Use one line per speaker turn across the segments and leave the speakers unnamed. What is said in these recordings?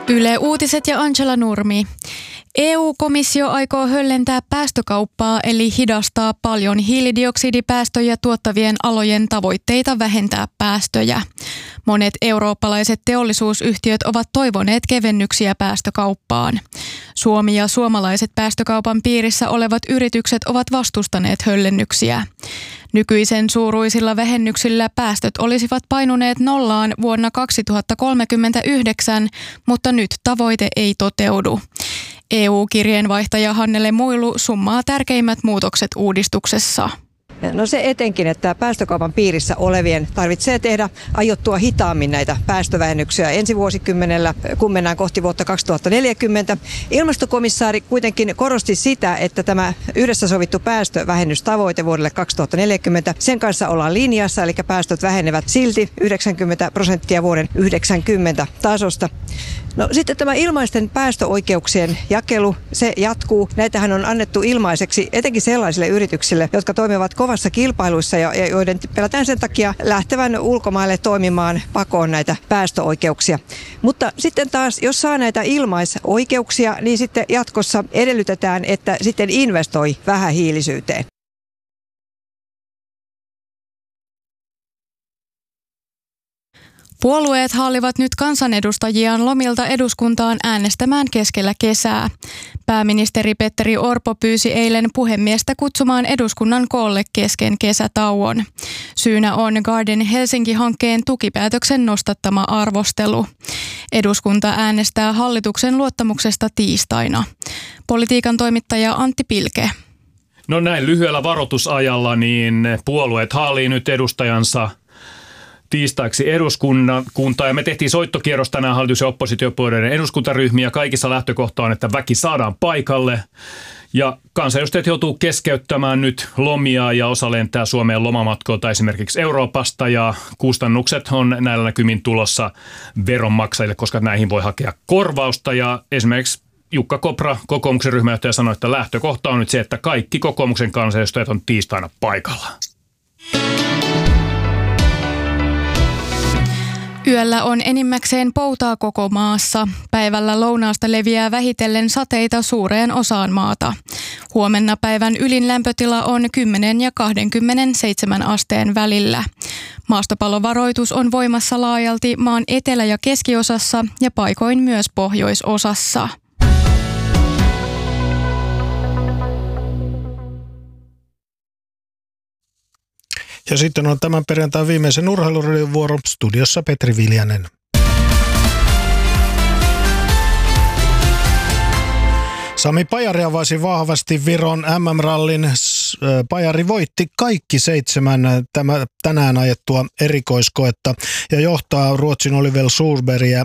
Yle Uutiset ja Angela Nurmi. EU-komissio aikoo höllentää päästökauppaa eli hidastaa paljon hiilidioksidipäästöjä tuottavien alojen tavoitteita vähentää päästöjä. Monet eurooppalaiset teollisuusyhtiöt ovat toivoneet kevennyksiä päästökauppaan. Suomi ja suomalaiset päästökaupan piirissä olevat yritykset ovat vastustaneet höllennyksiä. Nykyisen suuruisilla vähennyksillä päästöt olisivat painuneet nollaan vuonna 2039, mutta nyt tavoite ei toteudu. EU-kirjeenvaihtaja Hannele Muilu summaa tärkeimmät muutokset uudistuksessa.
No se etenkin, että päästökaupan piirissä olevien tarvitsee tehdä aiottua hitaammin näitä päästövähennyksiä ensi vuosikymmenellä, kun mennään kohti vuotta 2040. Ilmastokomissaari kuitenkin korosti sitä, että tämä yhdessä sovittu päästövähennystavoite vuodelle 2040, sen kanssa ollaan linjassa, eli päästöt vähenevät silti 90% vuoden 90 tasosta. No sitten tämä ilmaisten päästöoikeuksien jakelu, se jatkuu. Näitähän on annettu ilmaiseksi etenkin sellaisille yrityksille, jotka toimivat kovassa kilpailuissa ja joiden pelätään sen takia lähtevän ulkomaille toimimaan pakoon näitä päästöoikeuksia. Mutta sitten taas, jos saa näitä ilmaisoikeuksia, niin sitten jatkossa edellytetään, että sitten investoi vähähiilisyyteen.
Puolueet haalivat nyt kansanedustajiaan lomilta eduskuntaan äänestämään keskellä kesää. Pääministeri Petteri Orpo pyysi eilen puhemiestä kutsumaan eduskunnan koolle kesken kesätauon. Syynä on Garden Helsinki-hankkeen tukipäätöksen nostattama arvostelu. Eduskunta äänestää hallituksen luottamuksesta tiistaina. Politiikan toimittaja Antti Pilke.
No näin lyhyellä varoitusajalla niin puolueet haalii nyt edustajansa tiistaiksi eduskuntaa ja me tehtiin soittokierros tänään hallitus- ja oppositiopuolueiden eduskuntaryhmiä. Kaikissa lähtökohta on, että väki saadaan paikalle ja kansanedustajat joutuu keskeyttämään nyt lomia ja osa lentää Suomeen lomamatkoilta esimerkiksi Euroopasta ja kustannukset on näillä näkymin tulossa veronmaksajille, koska näihin voi hakea korvausta ja esimerkiksi Jukka Kopra, kokoomuksen ryhmäjohtaja, sanoi, että lähtökohta on nyt se, että kaikki kokoomuksen kansanedustajat on tiistaina paikalla.
Yöllä on enimmäkseen poutaa koko maassa. Päivällä lounaasta leviää vähitellen sateita suureen osaan maata. Huomenna päivän ylin lämpötila on 10 ja 27 asteen välillä. Maastopallovaroitus on voimassa laajalti maan etelä- ja keskiosassa ja paikoin myös pohjoisosassa.
Ja sitten on tämän perjantain viimeisen urheiluradion vuoro, studiossa Petri Viljanen. Sami Pajari avasi vahvasti Viron MM-rallin. Pajari voitti kaikki 7 tänään ajettua erikoiskoetta ja johtaa Ruotsin Oliver Solbergia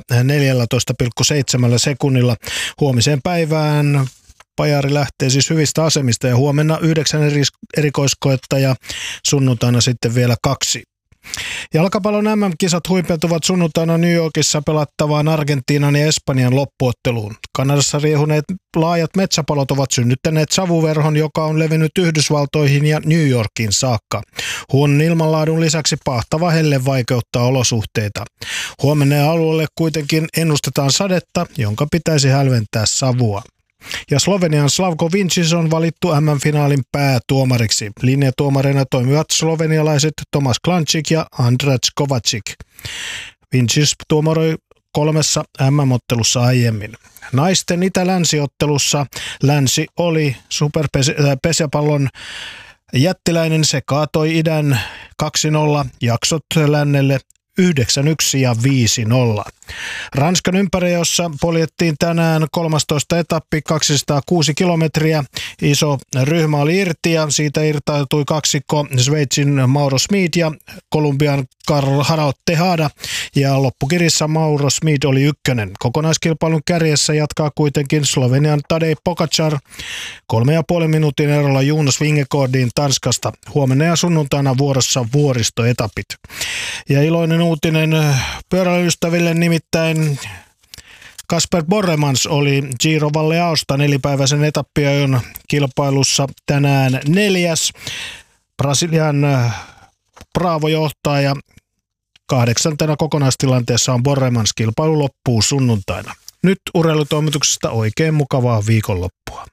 14,7 sekunnilla. Huomiseen päivään Pajari lähtee siis hyvistä asemista ja huomenna 9 erikoiskoetta ja sunnuntaina sitten vielä 2. Jalkapallon MM-kisat huipentuvat sunnuntaina New Yorkissa pelattavaan Argentiinan ja Espanjan loppuotteluun. Kanadassa riehuneet laajat metsäpalot ovat synnyttäneet savuverhon, joka on levinnyt Yhdysvaltoihin ja New Yorkiin saakka. Huonon ilmanlaadun lisäksi pahtava helle vaikeuttaa olosuhteita. Huomenna alueelle kuitenkin ennustetaan sadetta, jonka pitäisi hälventää savua. Ja Slovenian Slavko Vinčić on valittu MM-finaalin päätuomariksi. Linjatuomareina toimivat slovenialaiset Tomas Klančík ja Andraž Kovačić. Vinčić tuomaroi 3 MM-ottelussa aiemmin. Naisten itä-länsiottelussa länsi oli superpesäpallon jättiläinen. Se kaatoi idän 2-0, jaksot lännelle 9-1 ja 5-0. Ranskan ympäriössä poljettiin tänään 13 etappi 206 kilometriä. Iso ryhmä oli irti ja siitä irtautui kaksikko Sveitsin Mauro Schmid ja Kolumbian Harald Tejada. Ja loppukirissä Mauro Schmid oli ykkönen. Kokonaiskilpailun kärjessä jatkaa kuitenkin Slovenian Tadej Pogačar 3,5 minuutin erolla Jonas Vingegaardiin Tanskasta. Huomenna ja sunnuntaina vuorossa vuoristoetapit. Ja iloinen uutinen pyöräilyystäville, nimittäin Kasper Borremans oli Giro Valleaosta 4-päiväisen etappiajon kilpailussa tänään 4. Brasilian Bravo johtaa ja 8. kokonaistilanteessa on Borremans. Kilpailu loppuu sunnuntaina. Nyt urheilutoimituksesta oikein mukavaa viikonloppua.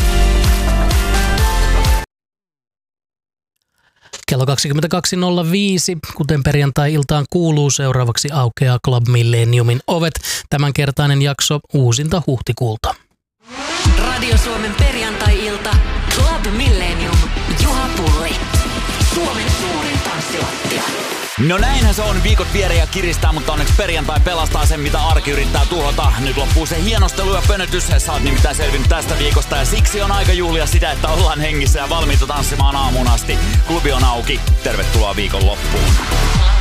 Kello 22.05, kuten perjantai-iltaan kuuluu, seuraavaksi aukeaa Club Millenniumin ovet. Tämänkertainen jakso uusinta huhtikuulta.
Radio Suomen perjantai-ilta, Club Millennium, Juha Pulli. Suomen suurin tanssilattia.
No näinhän se on, viikot viereen ja kiristää, mutta onneksi perjantai pelastaa sen, mitä arki yrittää tuhota. Nyt loppuu se hienostelu ja pönötys, sä oot nimittäin selvinnyt tästä viikosta ja siksi on aika juhlia sitä, että ollaan hengissä ja valmiita tanssimaan aamuun asti. Klubi on auki, tervetuloa viikon loppuun.